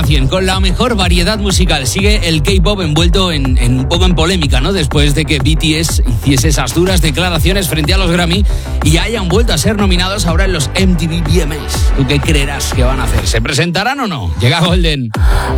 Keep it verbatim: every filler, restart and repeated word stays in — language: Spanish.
cien con la mejor variedad musical. Sigue el K-pop envuelto en, en un poco en polémica, ¿no? Después de que B T S hiciese esas duras declaraciones frente a los Grammy y hayan vuelto a ser nominados ahora en los M T V V M As. ¿Tú qué creerás que van a hacer? ¿Se presentarán o no? Llega Golden.